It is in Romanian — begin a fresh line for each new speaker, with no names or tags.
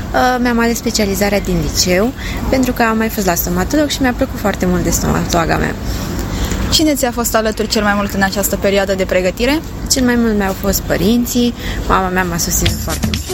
Mi-am ales specializarea din liceu, pentru că am mai fost la stomatolog și mi-a plăcut foarte mult de stomatologa mea.
Cine ți-a fost alături cel mai mult în această perioadă de pregătire?
Cel mai mult mi-au fost părinții, mama mea m-a susținut foarte mult